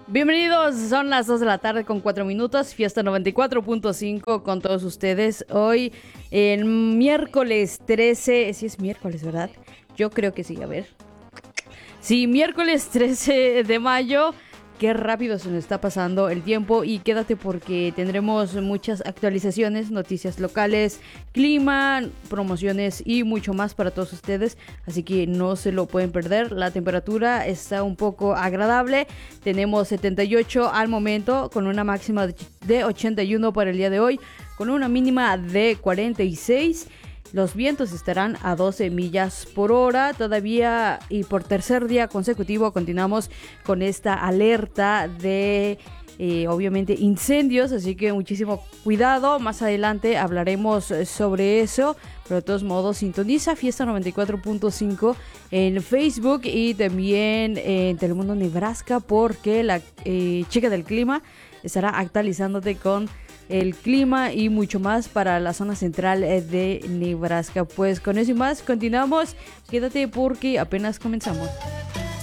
Bienvenidos, son las 2 de la tarde con 4 minutos, Fiesta 94.5 con todos ustedes. Hoy, el miércoles 13, sí es miércoles, ¿verdad? Yo creo que sí, a ver. Sí, miércoles 13 de mayo. Qué rápido se nos está pasando el tiempo y quédate porque tendremos muchas actualizaciones, noticias locales, clima, promociones y mucho más para todos ustedes. Así que no se lo pueden perder. La temperatura está un poco agradable. Tenemos 78 al momento con una máxima de 81 para el día de hoy, con una mínima de 46. Los vientos estarán a 12 millas por hora todavía y por tercer día consecutivo continuamos con esta alerta de obviamente incendios, así que muchísimo cuidado. Más adelante hablaremos sobre eso, pero de todos modos sintoniza Fiesta 94.5 en Facebook y también en Telemundo Nebraska porque la chica del clima estará actualizándote con el clima y mucho más para la zona central de Nebraska. Pues con eso y más continuamos. Quédate porque apenas comenzamos.